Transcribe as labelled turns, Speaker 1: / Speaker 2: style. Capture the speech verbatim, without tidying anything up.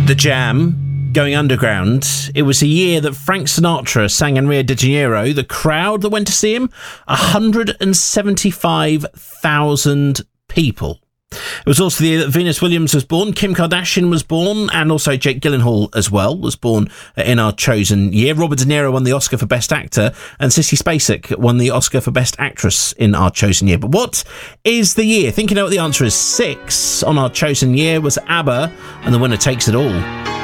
Speaker 1: The Jam, Going Underground. It was a year that Frank Sinatra sang in Rio de Janeiro. The crowd that went to see him, one hundred seventy-five thousand people. It was also the year that Venus Williams was born, Kim Kardashian was born, and also Jake Gyllenhaal as well was born in our chosen year. Robert De Niro won the Oscar for Best Actor, and Sissy Spacek won the Oscar for Best Actress in our chosen year. But what is the year? Think you know what the answer is. Six on our chosen year was ABBA, and the winner takes it all.